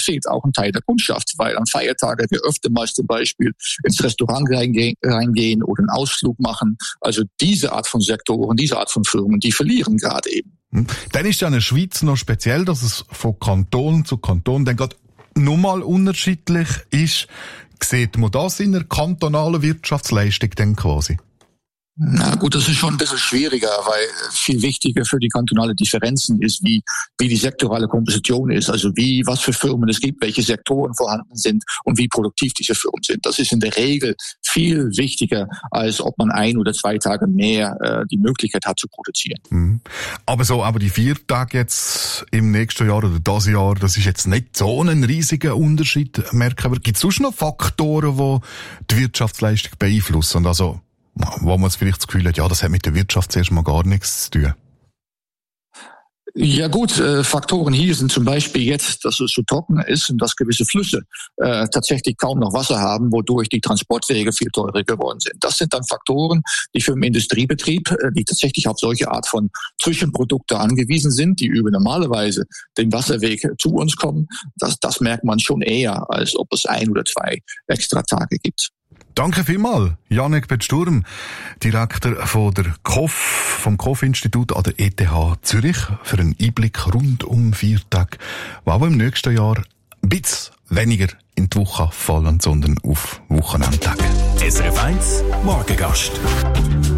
fehlt auch ein Teil der Kundschaft, weil an Feiertagen wir öfter mal zum Beispiel ins Restaurant reingehen oder einen Ausflug machen. Also diese Art von Sektoren, diese Art von Firmen, die verlieren gerade eben. Dann ist ja in der Schweiz noch speziell, dass es von Kanton zu Kanton dann gerade nochmal unterschiedlich ist. Sieht man das in der kantonalen Wirtschaftsleistung denn quasi? Na gut, das ist schon ein bisschen schwieriger, weil viel wichtiger für die kantonale Differenzen ist, wie die sektorale Komposition ist, also was für Firmen es gibt, welche Sektoren vorhanden sind und wie produktiv diese Firmen sind. Das ist in der Regel viel wichtiger, als ob man 1 oder 2 Tage mehr die Möglichkeit hat zu produzieren. Mhm. Aber die 4 Tage jetzt im nächsten Jahr oder das Jahr, das ist jetzt nicht so ein riesiger Unterschied, merken wir. Gibt es sonst noch Faktoren, die die Wirtschaftsleistung beeinflussen? Und also wo man vielleicht das Gefühl hat, ja, das hat mit der Wirtschaft zuerst mal gar nichts zu tun. Ja gut, Faktoren hier sind zum Beispiel jetzt, dass es so trocken ist und dass gewisse Flüsse tatsächlich kaum noch Wasser haben, wodurch die Transportwege viel teurer geworden sind. Das sind dann Faktoren, die für den Industriebetrieb, die tatsächlich auf solche Art von Zwischenprodukte angewiesen sind, die über normalerweise den Wasserweg zu uns kommen. Das merkt man schon eher, als ob es 1 oder 2 extra Tage gibt. Danke vielmals, Jannik Bettsturm, Direktor von der vom KOF-Institut an der ETH Zürich, für einen Einblick rund um 4 Tage, die auch im nächsten Jahr ein bisschen weniger in die Woche fallen, sondern auf Wochenendtage. SRF 1 Morgengast.